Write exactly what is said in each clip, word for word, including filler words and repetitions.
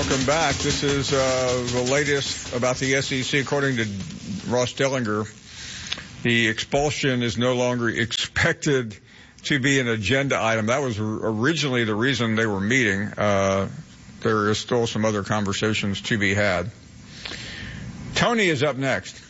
Welcome back. This is uh, the latest about the S E C. According to Ross Dellinger, the expulsion is no longer expected to be an agenda item. That was originally the reason they were meeting. Uh, there is still some other conversations to be had. Tony is up next.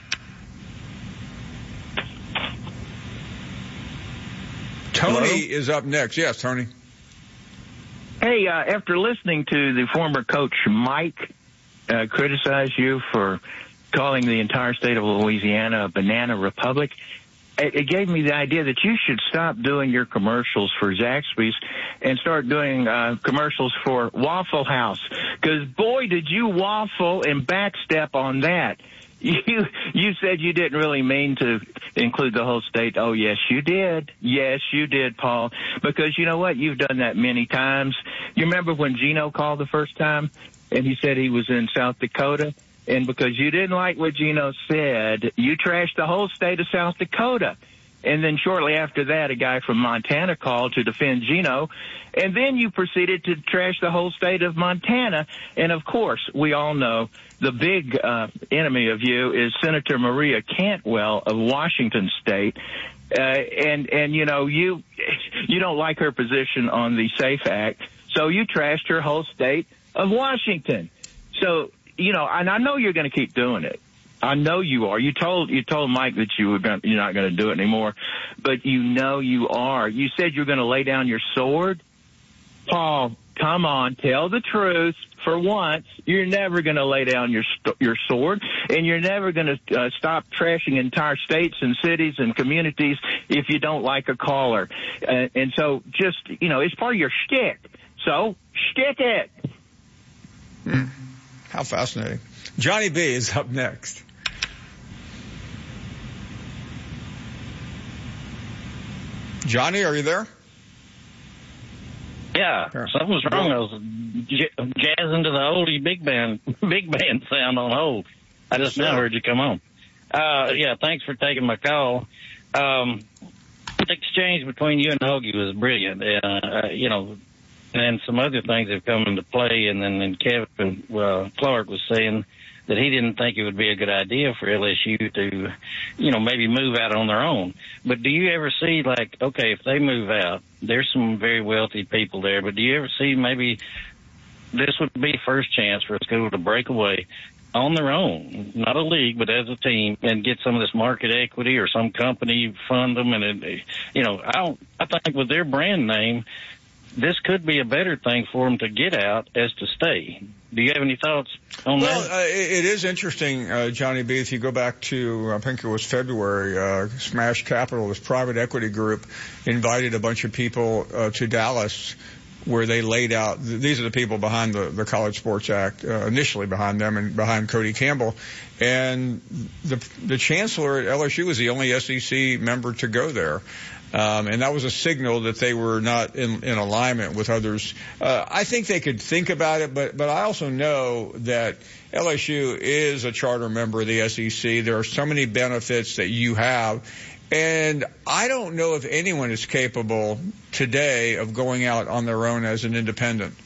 Tony Hello? is up next. Yes, Tony. Hey, uh, after listening to the former coach Mike uh, criticize you for calling the entire state of Louisiana a banana republic, it, it gave me the idea that you should stop doing your commercials for Zaxby's and start doing uh, commercials for Waffle House. Because, boy, did you waffle and backstep on that. You you said you didn't really mean to include the whole state. Oh, yes, you did. Yes, you did, Paul. Because you know what? You've done that many times. You remember when Gino called the first time and he said he was in South Dakota? And because you didn't like what Gino said, you trashed the whole state of South Dakota. And then shortly after that, a guy from Montana called to defend Gino. And then you proceeded to trash the whole state of Montana. And, of course, we all know the big uh, enemy of you is Senator Maria Cantwell of Washington State. Uh, and, and, you know, you you don't like her position on the SAFE Act, so you trashed her whole state of Washington. So, you know, and I know you're going to keep doing it. I know you are. You told you told Mike that you were going, you're not going to do it anymore, but you know you are. You said you're going to lay down your sword. Paul, come on, tell the truth. For once, you're never going to lay down your your sword, and you're never going to uh, stop trashing entire states and cities and communities if you don't like a caller. Uh, and so, just you know, it's part of your shtick. So, shtick it. Hmm. How fascinating. Johnny B is up next. Johnny, are you there? Yeah, something was wrong. I was j- jazzing to the oldie big band, big band sound on hold. I just now heard you come on. Uh, yeah, thanks for taking my call. Um, the exchange between you and Hoagie was brilliant. Uh, you know, and some other things have come into play. And then and Kevin uh, Clark was saying that he didn't think it would be a good idea for L S U to, you know, maybe move out on their own. But do you ever see, like, okay, if they move out, there's some very wealthy people there, but do you ever see maybe this would be first chance for a school to break away on their own, not a league, but as a team, and get some of this market equity or some company fund them? And, it, you know, I don't, I think with their brand name, this could be a better thing for them to get out as to stay. Do you have any thoughts on well, that? Well, uh, it is interesting, uh, Johnny B. If you go back to, I think it was February, uh, Smash Capital, this private equity group, invited a bunch of people uh, to Dallas where they laid out, these are the people behind the, the College Sports Act, uh, initially behind them and behind Cody Campbell. And the, the chancellor at L S U was the only S E C member to go there. Um, and that was a signal that they were not in, in alignment with others. Uh, I think they could think about it, but, but I also know that L S U is a charter member of the S E C. There are so many benefits that you have. And I don't know if anyone is capable today of going out on their own as an independent.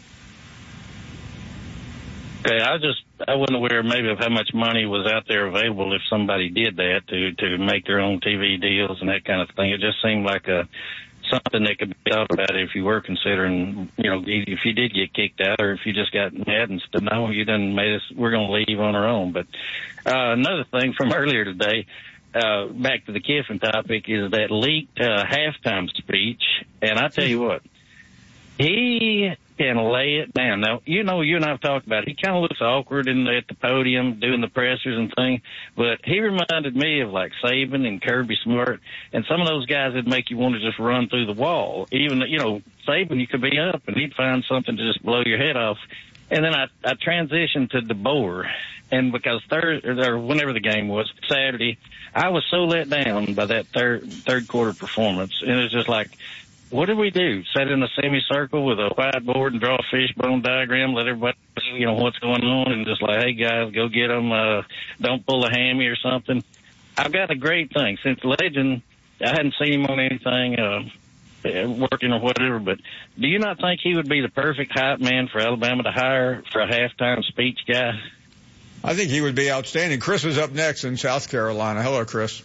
Okay, I just, I wasn't aware maybe of how much money was out there available if somebody did that to, to make their own T V deals and that kind of thing. It just seemed like a, something that could be thought about if you were considering, you know, if you did get kicked out or if you just got mad and said, no, you didn't made us, we're going to leave on our own. But, uh, another thing from earlier today, uh, back to the Kiffin topic, is that leaked, uh, halftime speech. And I tell you what, he can lay it down. Now, you know, you and I have talked about it. He kind of looks awkward in the, at the podium doing the pressers and things, but he reminded me of like Saban and Kirby Smart and some of those guys that make you want to just run through the wall. Even, you know, Saban, you could be up and he'd find something to just blow your head off. And then I, I transitioned to DeBoer, and because Thursday, or whenever the game was, Saturday, I was so let down by that third, third quarter performance. And it was just like, what did we do? Sit in a semicircle with a whiteboard and draw a fishbone diagram, let everybody see, you know, what's going on, and just like, hey, guys, go get them. Uh, don't pull a hammy or something. I've got a great thing. Since Legend, I hadn't seen him on anything. Uh, working or whatever, but do you not think he would be the perfect hype man for Alabama to hire for a halftime speech guy? I think he would be outstanding. Chris is up next in South Carolina. Hello, Chris.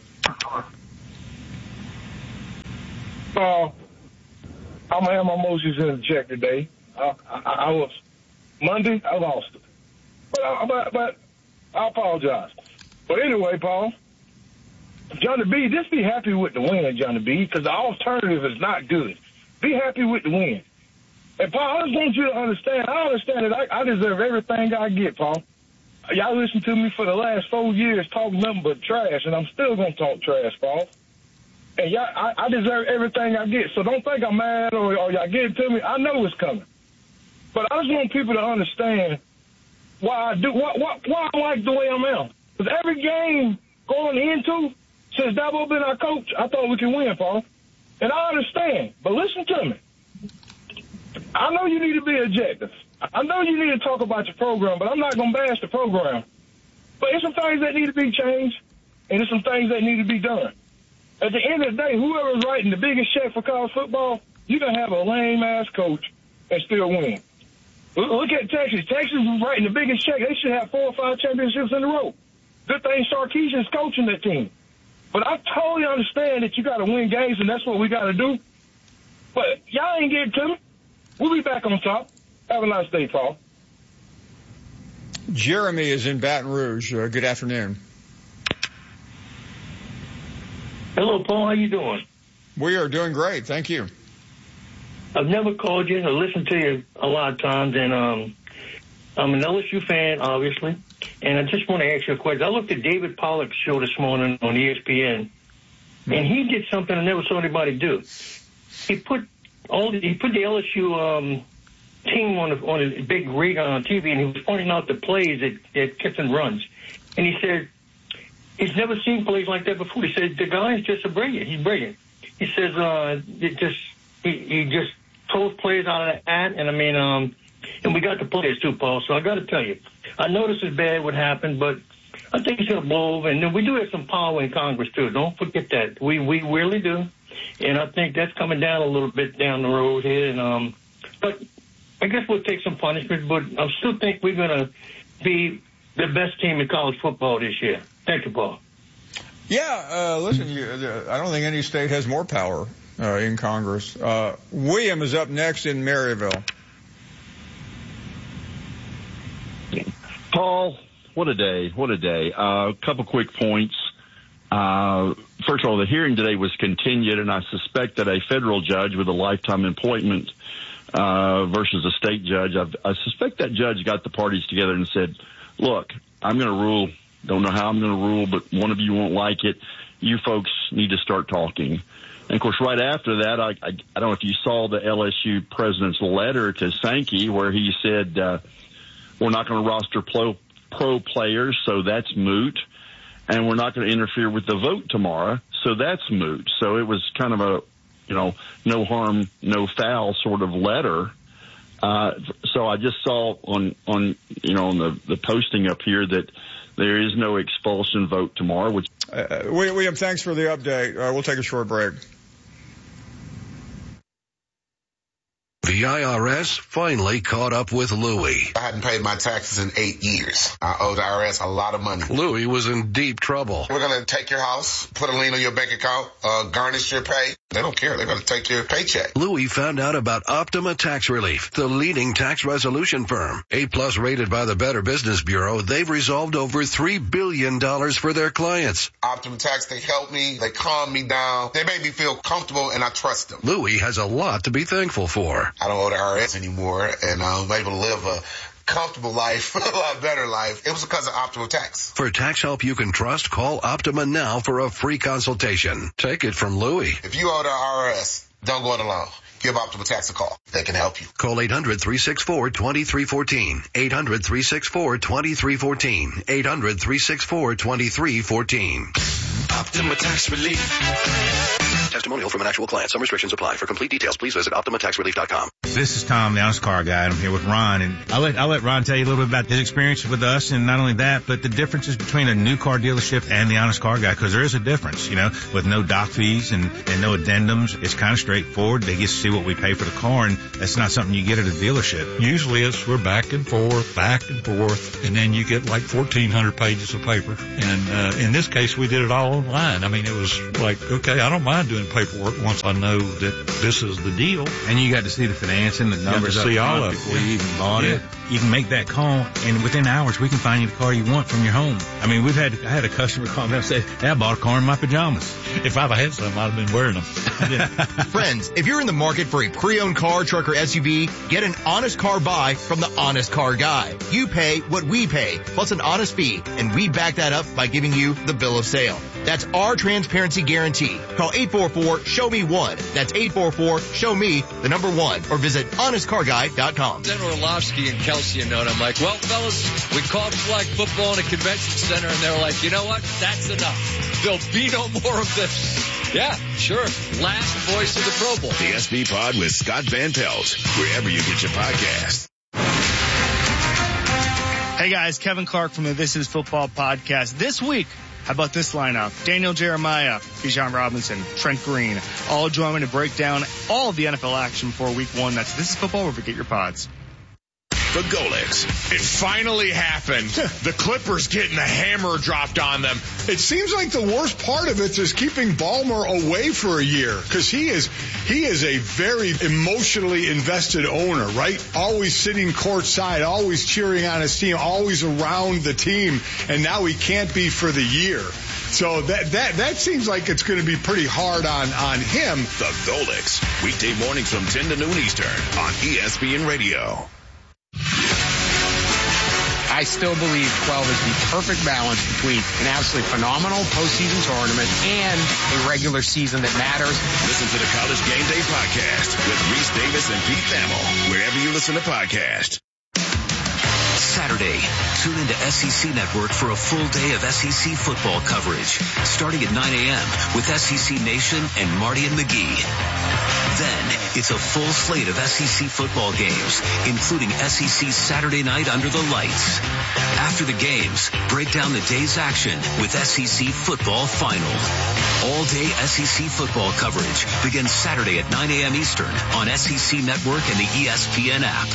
Uh, I'm gonna have my emotions in the check today. I, I, I was Monday. I lost it, but, I, but but I apologize. But anyway, Paul, Johnny B, just be happy with the win, Johnny B, because the alternative is not good. Be happy with the win. And Paul, I just want you to understand. I understand that I, I deserve everything I get, Paul. Y'all listen to me for the last four years talking nothing but trash, and I'm still gonna talk trash, Paul. And y'all, I, I deserve everything I get, so don't think I'm mad or, or y'all get it to me. I know it's coming. But I just want people to understand why I do, why, why, why I like the way I'm at. Because every game going into, since Dabo been our coach, I thought we could win, Paul. And I understand, but listen to me. I know you need to be objective. I know you need to talk about your program, but I'm not going to bash the program. But there's some things that need to be changed, and there's some things that need to be done. At the end of the day, whoever's writing the biggest check for college football, you can have a lame-ass coach and still win. Look at Texas. Texas is writing the biggest check. They should have four or five championships in a row. Good thing Sarkisian's coaching that team. But I totally understand that you got to win games, and that's what we got to do. But y'all ain't getting to me. We'll be back on top. Have a nice day, Paul. Jeremy is in Baton Rouge. Uh, good afternoon. Hello, Paul. How you doing? We are doing great. Thank you. I've never called you. I listened to you a lot of times, and um, I'm an L S U fan, obviously. And I just want to ask you a question. I looked at David Pollack's show this morning on E S P N, and he did something I never saw anybody do. He put all the, he put the L S U um, team on a, on a big rig on T V, and he was pointing out the plays that, that Kiffin runs. And he said he's never seen plays like that before. He said the guy is just a brilliant. He's brilliant. He says uh, it just he, he just pulls plays out of the hat, and I mean, um, and we got the players too, Paul. So I got to tell you, I know this is bad what happened, but I think it's going to blow over. And then we do have some power in Congress too. Don't forget that. We we really do, and I think that's coming down a little bit down the road here. And um, but I guess we'll take some punishment, but I still think we're going to be the best team in college football this year. Thank you, Paul. Yeah, uh, listen, you, I don't think any state has more power uh, in Congress. Uh, William is up next in Maryville. Paul, what a day, what a day. A uh, couple quick points. Uh, first of all, the hearing today was continued, and I suspect that a federal judge with a lifetime appointment uh, versus a state judge, I've, I suspect that judge got the parties together and said, look, I'm going to rule. Don't know how I'm going to rule, but one of you won't like it. You folks need to start talking. And, of course, right after that, I, I, I don't know if you saw the L S U president's letter to Sankey where he said, uh, we're not going to roster pro, pro players, so that's moot. And we're not going to interfere with the vote tomorrow, so that's moot. So it was kind of a, you know, no harm, no foul sort of letter. Uh, so I just saw on, on, you know, on the, the posting up here that there is no expulsion vote tomorrow. Which uh, William, thanks for the update. Uh, we'll take a short break. The I R S finally caught up with Louie. I hadn't paid my taxes in eight years. I owe the I R S a lot of money. Louie was in deep trouble. We're going to take your house, put a lien on your bank account, uh, garnish your pay. They don't care. They're going to take your paycheck. Louie found out about Optima Tax Relief, the leading tax resolution firm. A-plus rated by the Better Business Bureau, they've resolved over three billion dollars for their clients. Optima Tax, they help me. They calm me down. They make me feel comfortable, and I trust them. Louie has a lot to be thankful for. I don't owe the I R S anymore, and I'm able to live a comfortable life, a lot better life. It was because of Optima Tax. For tax help you can trust, call Optima now for a free consultation. Take it from Louie. If you owe the I R S, don't go it alone. Give Optima Tax a call. They can help you. Call eight hundred, three six four, two three one four. eight hundred, three six four, two three one four. eight hundred, three six four, two three one four. Optima Tax Relief. Testimonial from an actual client. Some restrictions apply. For complete details, please visit Optima Tax Relief dot com. This is Tom, the Honest Car Guy, and I'm here with Ron. And I'll let, I'll let Ron tell you a little bit about his experience with us, and not only that, but the differences between a new car dealership and the Honest Car Guy, because there is a difference, you know, with no doc fees and, and no addendums. It's kind of straightforward. They get to see what we pay for the car, and that's not something you get at a dealership. Usually it's we're back and forth, back and forth, and then you get like fourteen hundred pages of paper. And uh, in this case, we did it all online. I mean, it was like, okay, I don't mind doing paperwork once I know that this is the deal. And you got to see the financing, the numbers up see front all of it before yeah. you even bought yeah. it. You can make that call, and within hours, we can find you the car you want from your home. I mean, we've had I had a customer call me and say, hey, I bought a car in my pajamas. If I'd had some, I'd have been wearing them. Friends, if you're in the market for a pre-owned car, truck, or S U V, get an honest car buy from the Honest Car Guy. You pay what we pay, plus an honest fee, and we back that up by giving you the bill of sale. That's our transparency guarantee. Call eight four four, show me one. That's eight four four, show me the number one. Or visit honest car guy dot com. Then Orlovsky and Kelsey and note, I'm like, well, fellas, we called flag football in a convention center, and they're like, you know what? That's enough. There'll be no more of this. Yeah, sure. Last voice of the Pro Bowl. The S B Pod with Scott Van Pelt, wherever you get your podcast. Hey guys, Kevin Clark from the This Is Football podcast. This week, how about this lineup? Daniel Jeremiah, Bijan Robinson, Trent Green, all join me to break down all of the N F L action for week one. That's This Is Football, wherever you get your pods. The Golex. It finally happened. The Clippers getting the hammer dropped on them. It seems like the worst part of it is keeping Ballmer away for a year, because he is he is a very emotionally invested owner, right? Always sitting courtside, always cheering on his team, always around the team, and now he can't be for the year. So that that that seems like it's going to be pretty hard on, on him. The Golex. Weekday mornings from ten to noon Eastern on E S P N Radio. I still believe twelve is the perfect balance between an absolutely phenomenal postseason tournament and a regular season that matters. Listen to the College Game Day podcast with Reese Davis and Pete Thamel, wherever you listen to podcasts. Saturday, tune into S E C Network for a full day of S E C football coverage, starting at nine a.m. with S E C Nation and Marty and McGee. Then, it's a full slate of S E C football games, including S E C Saturday Night Under the Lights. After the games, break down the day's action with S E C Football Final. All-day S E C football coverage begins Saturday at nine a.m. Eastern on S E C Network and the E S P N app.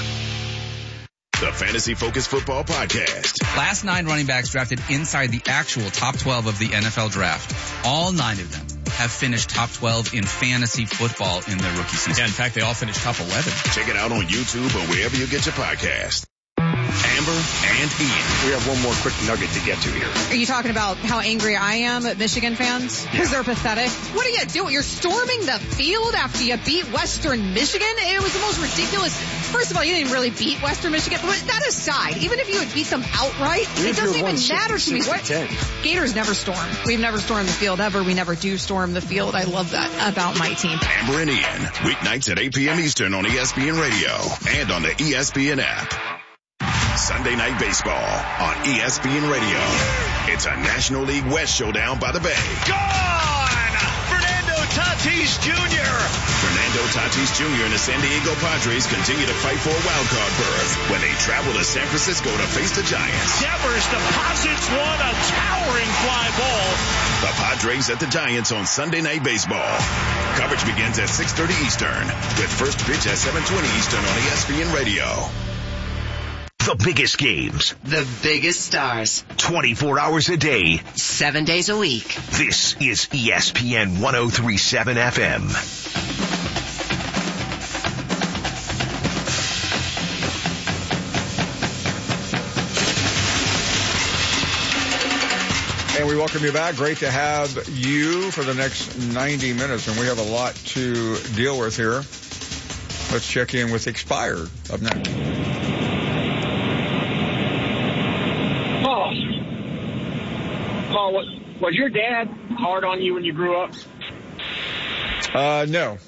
The Fantasy Focus Football Podcast. Last nine running backs drafted inside the actual top twelve of the N F L draft. All nine of them have finished top twelve in fantasy football in their rookie season. Yeah, in fact, they all finished top eleven. Check it out on YouTube or wherever you get your podcast. Amber and Ian. We have one more quick nugget to get to here. Are you talking about how angry I am at Michigan fans? Because yeah. they're pathetic. What are you doing? You're storming the field after you beat Western Michigan? It was the most ridiculous. First of all, you didn't really beat Western Michigan. But that aside, even if you had beat them outright, it doesn't even matter to me. What? Gators never storm. We've never stormed the field ever. We never do storm the field. I love that about my team. Amber and Ian, weeknights at eight p.m. Eastern on E S P N Radio and on the E S P N app. Sunday Night Baseball on E S P N Radio. It's a National League West showdown by the Bay. Gone! Fernando Tatis Junior Fernando Tatis Junior and the San Diego Padres continue to fight for a wildcard berth when they travel to San Francisco to face the Giants. Devers deposits one, a towering fly ball. The Padres at the Giants on Sunday Night Baseball. Coverage begins at six thirty Eastern with first pitch at seven twenty Eastern on E S P N Radio. The biggest games. The biggest stars. twenty-four hours a day. Seven days a week. This is E S P N one oh three point seven F M. And we welcome you back. Great to have you for the next ninety minutes, and we have a lot to deal with here. Let's check in with Expired up next. Oh, oh, was, was your dad hard on you when you grew up? Uh, no.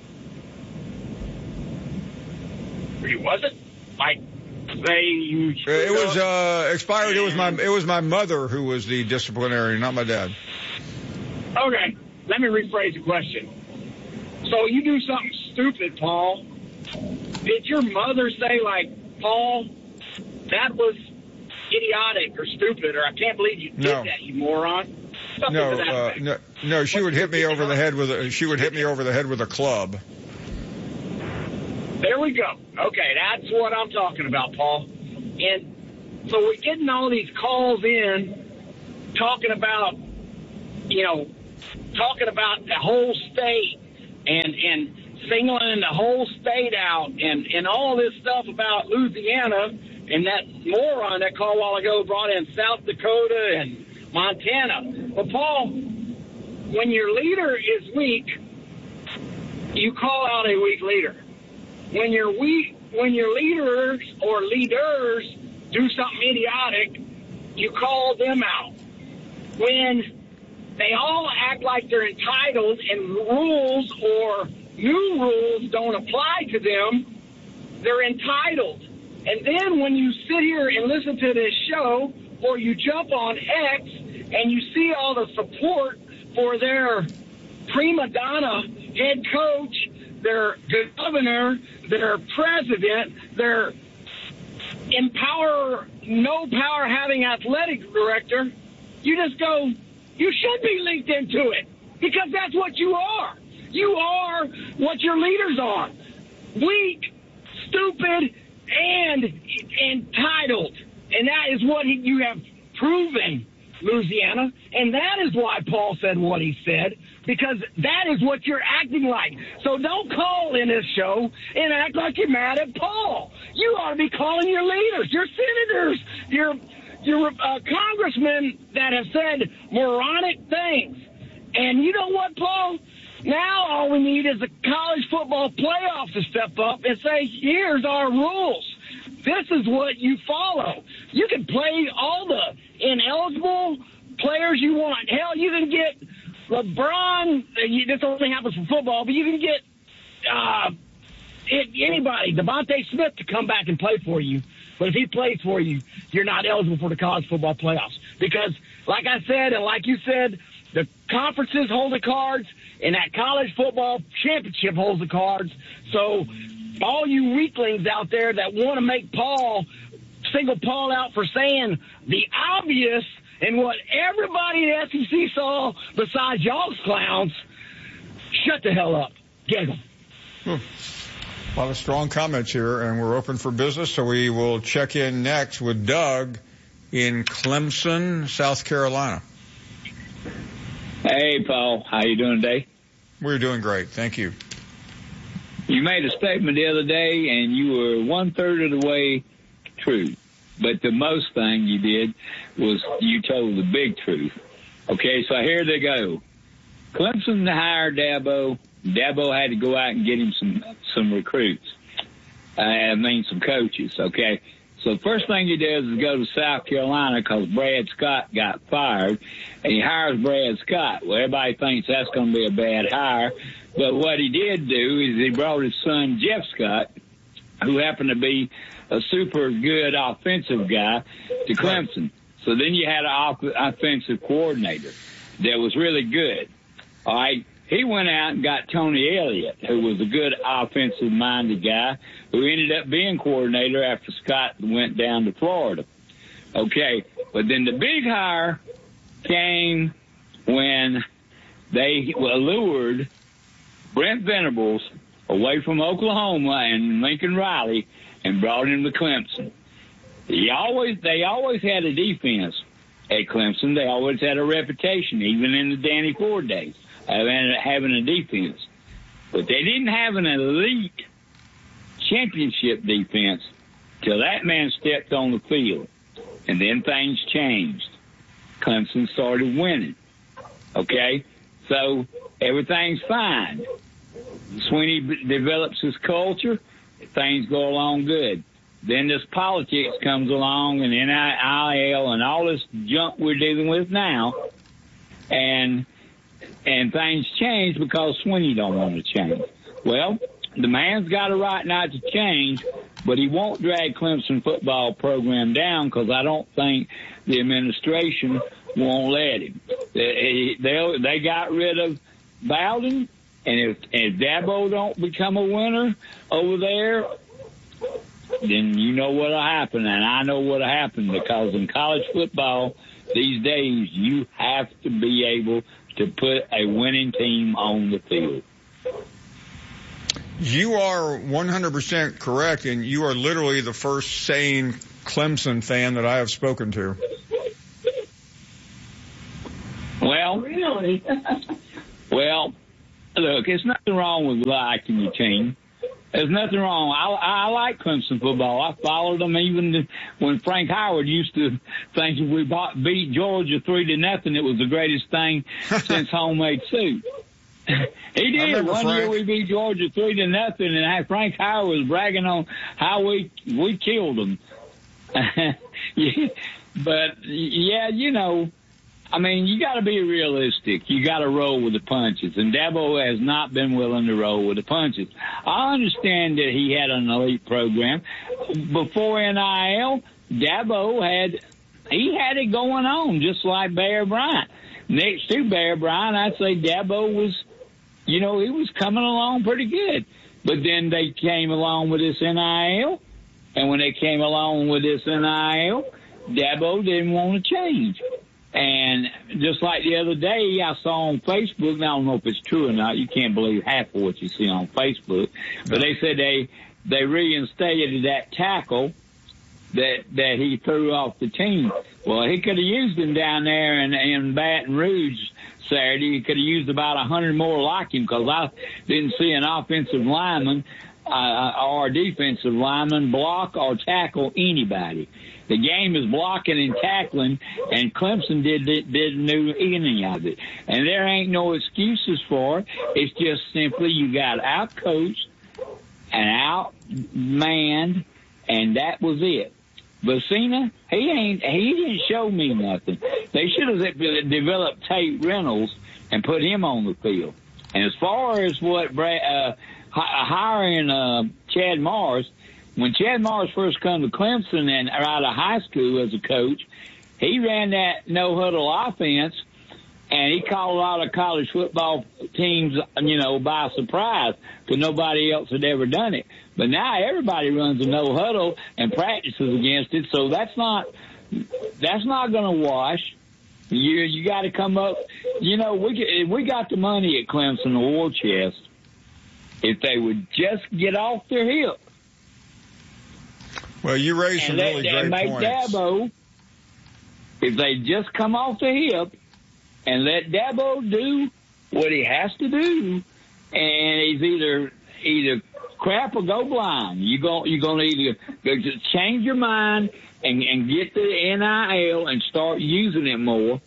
He wasn't? Like, they... You it was, uh, Expired. It was my, it was my mother who was the disciplinarian, not my dad. Okay, let me rephrase the question. So you do something stupid, Paul. Did your mother say, like, Paul, that was idiotic or stupid, or I can't believe you did No. that, you moron? Something No, to that uh, effect. no, no. She would hit me over the head with a. She would hit me over the head with a club. There we go. Okay, that's what I'm talking about, Paul. And so we're getting all these calls in talking about, you know, talking about the whole state and and singling the whole state out and, and all this stuff about Louisiana, and that moron that called a while ago brought in South Dakota and Montana. But, Paul, when your leader is weak, you call out a weak leader. When you're weak, when your leaders or leaders do something idiotic, you call them out. When they all act like they're entitled and rules or new rules don't apply to them, they're entitled. And then when you sit here and listen to this show, or you jump on X and you see all the support for their prima donna head coach, their governor, their president, their empower, no power having athletic director, you just go, you should be linked into it, because that's what you are. You are what your leaders are. Weak, stupid, and entitled. And that is what he, you have proven, Louisiana. And that is why Paul said what he said, because that is what you're acting like. So don't call in this show and act like you're mad at Paul. You ought to be calling your leaders, your senators, your your uh, congressmen that have said moronic things. And you know what, Paul? Now all we need is a college football playoff to step up and say, here's our rules. This is what you follow. You can play all the ineligible players you want. Hell, you can get LeBron. This only happens for football, but you can get uh, anybody, Devontae Smith, to come back and play for you. But if he plays for you, you're not eligible for the college football playoffs. Because, like I said, and like you said, the conferences hold the cards, and that college football championship holds the cards. So all you weaklings out there that want to make Paul, single Paul out for saying the obvious and what everybody in the S E C saw besides y'all's clowns, shut the hell up. Giggle. Hmm. A lot of strong comments here, and we're open for business, so we will check in next with Doug in Clemson, South Carolina. Hey, Paul. How you doing today? We're doing great. Thank you. You made a statement the other day, and you were one-third of the way true. But the most thing you did was you told the big truth. Okay, so here they go. Clemson hired Dabo. Dabo had to go out and get him some some recruits. Uh, I mean, some coaches, okay? So the first thing he does is go to South Carolina because Brad Scott got fired, and he hires Brad Scott. Well, everybody thinks that's going to be a bad hire, but what he did do is he brought his son, Jeff Scott, who happened to be a super good offensive guy, to Clemson. So then you had an off- offensive coordinator that was really good. All right. He went out and got Tony Elliott, who was a good offensive-minded guy, who ended up being coordinator after Scott went down to Florida. Okay, but then the big hire came when they lured Brent Venables away from Oklahoma and Lincoln Riley and brought him to Clemson. He always, they always had a defense at Clemson. They always had a reputation, even in the Danny Ford days, of having a defense. But they didn't have an elite championship defense till that man stepped on the field. And then things changed. Clemson started winning. Okay? So everything's fine. Sweeney b- develops his culture. Things go along good. Then this politics comes along and N I L and all this junk we're dealing with now. And and things change because Sweeney don't want to change. Well, the man's got a right not to change, but he won't drag Clemson football program down because I don't think the administration won't let him. They they, they got rid of Bowden, and if, if Dabo don't become a winner over there, then you know what'll happen, and I know what'll happen, because in college football these days you have to be able to put a winning team on the field. You are one hundred percent correct, and you are literally the first sane Clemson fan that I have spoken to. Well, really? Well, look, there's nothing wrong with liking your team. There's nothing wrong. I, I like Clemson football. I followed them even when Frank Howard used to think if we bought, beat Georgia three to nothing, it was the greatest thing since homemade soup. He did. One Frank. year we beat Georgia three to nothing, and Frank Howard was bragging on how we we killed them. Yeah, but yeah, you know, I mean, you got to be realistic. You got to roll with the punches, and Dabo has not been willing to roll with the punches. I understand that he had an elite program before N I L. Dabo had he had it going on, just like Bear Bryant. Next to Bear Bryant, I'd say Dabo was, you know, he was coming along pretty good. But then they came along with this N I L, and when they came along with this N I L, Dabo didn't want to change. And just like the other day, I saw on Facebook, and I don't know if it's true or not, you can't believe half of what you see on Facebook, but they said they they reinstated that tackle that that he threw off the team. Well, he could have used him down there in, in Baton Rouge Saturday. He could have used about a hundred more like him, because I didn't see an offensive lineman uh, or a defensive lineman block or tackle anybody. The game is blocking and tackling, and Clemson did, did, didn't do any of it. And there ain't no excuses for it. It's just simply you got out-coached and out-manned, and that was it. Vecina, he ain't, he didn't show me nothing. They should have developed Tate Reynolds and put him on the field. And as far as what, uh, hiring, uh, Chad Morris, when Chad Morris first come to Clemson and out of high school as a coach, he ran that no-huddle offense, and he caught a lot of college football teams, you know, by surprise, because nobody else had ever done it. But now everybody runs a no-huddle and practices against it, so that's not that's not going to wash. You you got to come up. You know, we we got the money at Clemson, the war chest. If they would just get off their hip. Well, you raised some really great make points. Dabo, if they just come off the hip and let Dabo do what he has to do, and he's either either crap or go blind. You go, you're going to either change your mind and, and get the N I L and start using it more,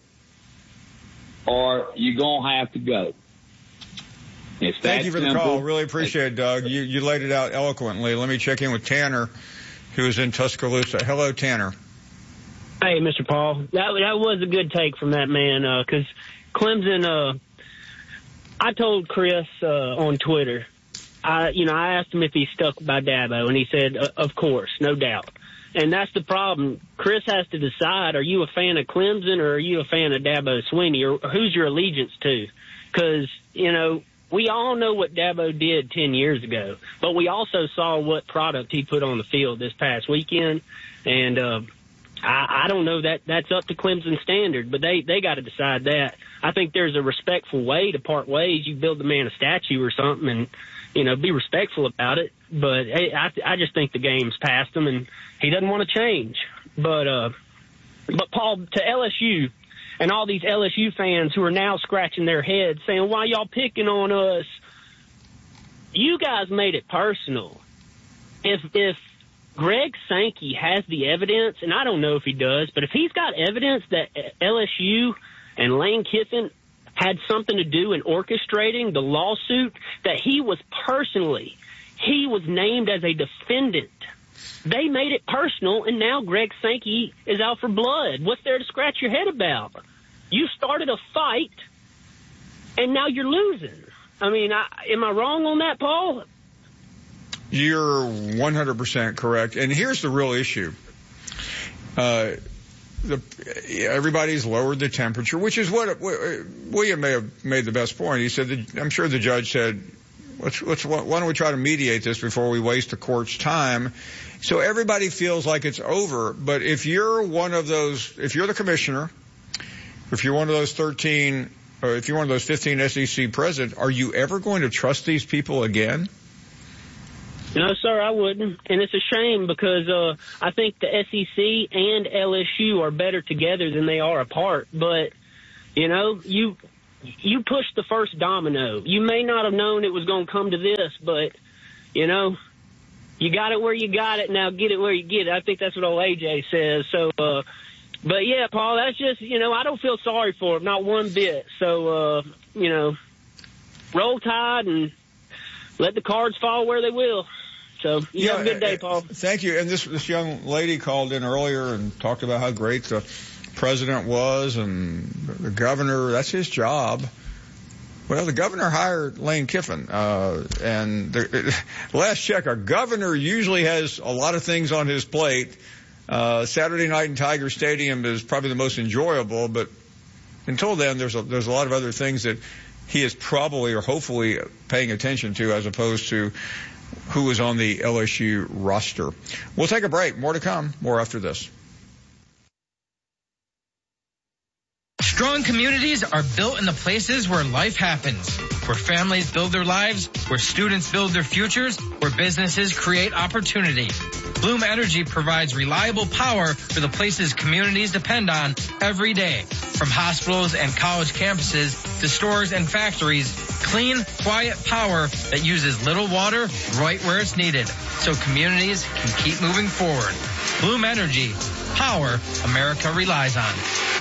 or you're going to have to go. It's Thank you for simple. the call. Really appreciate it, Doug. You, you laid it out eloquently. Let me check in with Tanner, who is in Tuscaloosa. Hello, Tanner. Hey, Mister Paul. That that was a good take from that man, because uh, Clemson, uh, I told Chris uh, on Twitter, I you know, I asked him if he's stuck by Dabo, and he said, uh, of course, no doubt. And that's the problem. Chris has to decide, are you a fan of Clemson or are you a fan of Dabo Swinney, or, or who's your allegiance to? Because, you know, we all know what Dabo did ten years ago, but we also saw what product he put on the field this past weekend. And uh, I, I don't know that that's up to Clemson standard, but they, they got to decide that. I think there's a respectful way to part ways. You build the man a statue or something and, you know, be respectful about it. But hey, I, I just think the game's past him, and he doesn't want to change. But, uh, but Paul, to L S U, and all these L S U fans who are now scratching their heads saying, why y'all picking on us? You guys made it personal. If if Greg Sankey has the evidence, and I don't know if he does, but if he's got evidence that L S U and Lane Kiffin had something to do in orchestrating the lawsuit, that he was personally, he was named as a defendant. They made it personal, and now Greg Sankey is out for blood. What's there to scratch your head about? You started a fight, and now you're losing. I mean, I, am I wrong on that, Paul? You're one hundred percent correct. And here's the real issue. Uh, the, everybody's lowered the temperature, which is what William may have made the best point. He said, that, I'm sure the judge said, let's, let's, why don't we try to mediate this before we waste the court's time? So everybody feels like it's over. But if you're one of those, if you're the commissioner, if you're one of those thirteen, or if you're one of those fifteen S E C presidents, are you ever going to trust these people again? No, sir, I wouldn't. And it's a shame because uh, I think the S E C and L S U are better together than they are apart. But, you know, you you pushed the first domino. You may not have known it was going to come to this, but, you know, you got it where you got it. Now get it where you get it. I think that's what old A J says. So, uh, but, yeah, Paul, that's just, you know, I don't feel sorry for him, not one bit. So, uh, you know, roll tide and let the cards fall where they will. So you yeah, have a good day, Paul. Thank you. And this this young lady called in earlier and talked about how great the president was and the governor. That's his job. Well, the governor hired Lane Kiffin. Uh, and the, last check, a governor usually has a lot of things on his plate. Uh, Saturday night in Tiger Stadium is probably the most enjoyable, but until then, there's a, there's a lot of other things that he is probably or hopefully paying attention to as opposed to who was on the L S U roster. We'll take a break. More to come. More after this. Strong communities are built in the places where life happens, where families build their lives, where students build their futures, where businesses create opportunity. Bloom Energy provides reliable power for the places communities depend on every day. From hospitals and college campuses to stores and factories, clean, quiet power that uses little water right where it's needed so communities can keep moving forward. Bloom Energy, power America relies on.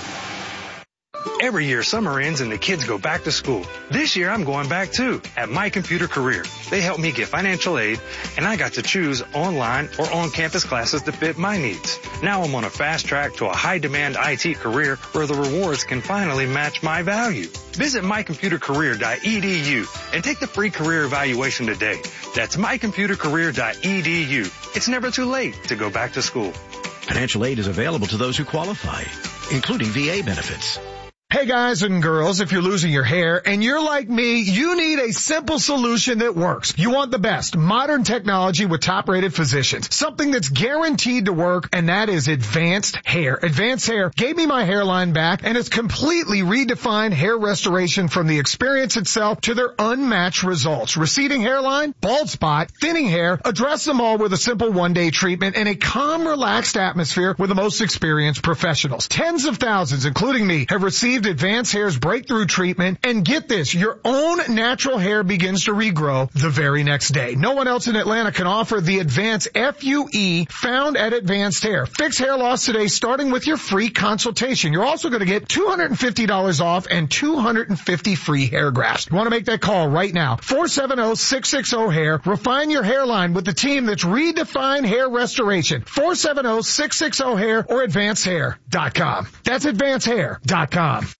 Every year summer ends and the kids go back to school. This year I'm going back too at My Computer Career. They helped me get financial aid and I got to choose online or on-campus classes that fit my needs. Now I'm on a fast track to a high-demand I T career where the rewards can finally match my value. Visit my computer career dot e d u and take the free career evaluation today. That's my computer career dot e d u. It's never too late to go back to school. Financial aid is available to those who qualify, including V A benefits. Hey guys and girls, if you're losing your hair and you're like me, you need a simple solution that works. You want the best modern technology with top-rated physicians. Something that's guaranteed to work, and that is Advanced Hair. Advanced Hair gave me my hairline back, and it's completely redefined hair restoration from the experience itself to their unmatched results. Receding hairline, bald spot, thinning hair, address them all with a simple one-day treatment and a calm, relaxed atmosphere with the most experienced professionals. Tens of thousands, including me, have received Advanced Hair's breakthrough treatment, and get this, your own natural hair begins to regrow the very next day. No one else in Atlanta can offer the Advanced F U E found at Advanced Hair. Fix hair loss today starting with your free consultation. You're also going to get two hundred fifty dollars off and two hundred fifty free hair grafts. You want to make that call right now. four seven zero, six six zero, hair. Refine your hairline with the team that's redefined hair restoration. four seven zero, six six zero, hair or advanced hair dot com. That's advanced hair dot com.